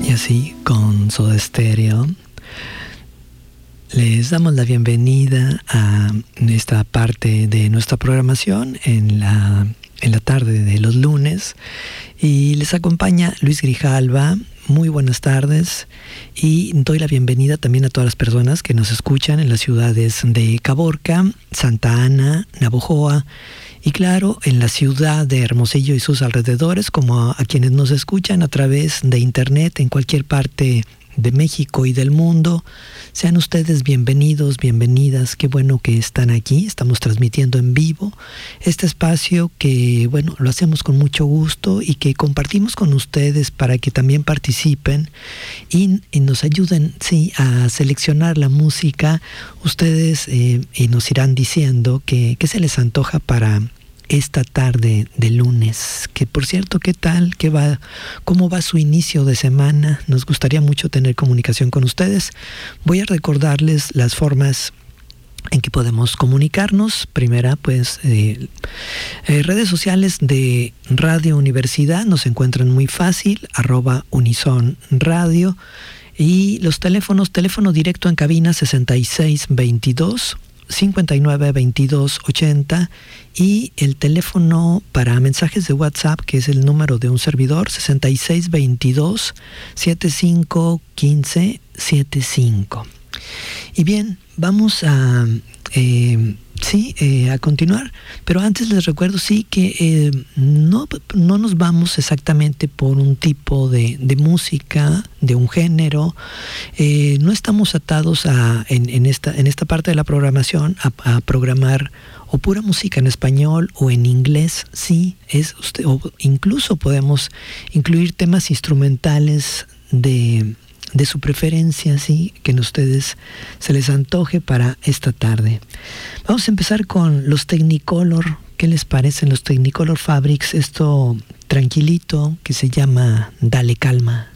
Y así con Soda Stereo les damos la bienvenida a esta parte de nuestra programación en la tarde de los lunes, y les acompaña Luis Grijalva. Muy buenas tardes, y doy la bienvenida también a todas las personas que nos escuchan en las ciudades de Caborca, Santa Ana, Navojoa, y claro, en la ciudad de Hermosillo y sus alrededores, como a quienes nos escuchan a través de internet en cualquier parte de México y del mundo. Sean ustedes bienvenidos, bienvenidas. Qué bueno que están aquí. Estamos transmitiendo en vivo este espacio que, bueno, lo hacemos con mucho gusto y que compartimos con ustedes para que también participen y nos ayuden, sí, a seleccionar la música. Ustedes y nos irán diciendo qué se les antoja para esta tarde de lunes, que por cierto, ¿qué tal? ¿Cómo va su inicio de semana? Nos gustaría mucho tener comunicación con ustedes. Voy a recordarles las formas en que podemos comunicarnos. Primera, pues, redes sociales de Radio Universidad, nos encuentran muy fácil, @Unison Radio, y los teléfono directo en cabina 6622 592280, y el teléfono para mensajes de WhatsApp, que es el número de un servidor, 6622 751575. Y bien, vamos a continuar, pero antes les recuerdo que no nos vamos exactamente por un tipo de música, de un género. No estamos atados en esta parte de la programación a programar o pura música en español o en inglés. Sí, o incluso podemos incluir temas instrumentales de su preferencia, sí, que a ustedes se les antoje para esta tarde. Vamos a empezar con los Technicolor. ¿Qué les parecen los Technicolor Fabrics? Esto tranquilito que se llama Dale Calma.